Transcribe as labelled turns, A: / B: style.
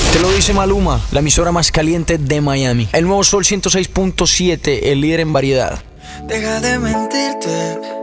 A: Te lo dice Maluma, la emisora más caliente de Miami. El nuevo Sol 106.7, el líder en variedad.
B: Deja de mentirte.